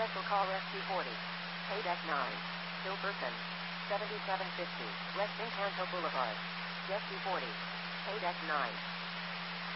Special call SQ40. Pay deck 9. Hilperson. 7750. West Encanto Boulevard. SQ40. Pay deck 9.